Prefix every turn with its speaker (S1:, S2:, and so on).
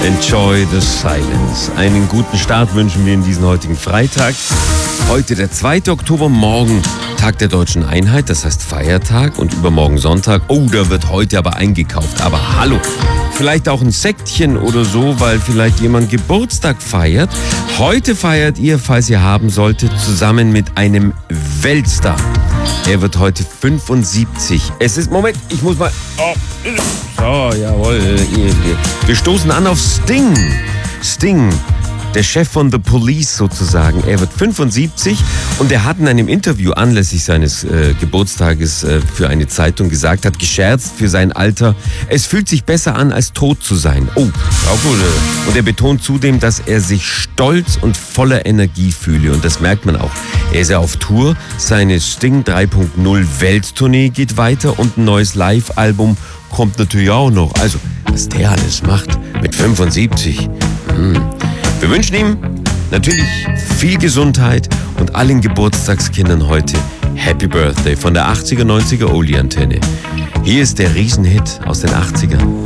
S1: Enjoy the silence. Einen guten Start wünschen wir in diesen heutigen Freitag. Heute der 2. Oktober, morgen Tag der Deutschen Einheit, das heißt Feiertag, und übermorgen Sonntag. Oh, da wird heute aber eingekauft. Aber hallo, vielleicht auch ein Säckchen oder so, weil vielleicht jemand Geburtstag feiert. Heute feiert ihr, falls ihr haben solltet, zusammen mit einem Weltstar. Er wird heute 75. Es ist, Moment, ich muss mal... Oh, so, jawohl. Wir stoßen an auf Sting. Sting, der Chef von The Police sozusagen. Er wird 75 und er hat in einem Interview anlässlich seines Geburtstages für eine Zeitung gesagt, hat gescherzt für sein Alter, es fühlt sich besser an, als tot zu sein. Oh, und er betont zudem, dass er sich stolz und voller Energie fühle, und das merkt man auch. Er ist ja auf Tour, seine Sting 3.0 Welttournee geht weiter und ein neues Live-Album kommt natürlich auch noch. Also, was der alles macht mit 75. Wir wünschen ihm natürlich viel Gesundheit und allen Geburtstagskindern heute Happy Birthday von der 80er, 90er Oldie-Antenne. Hier ist der Riesenhit aus den 80ern.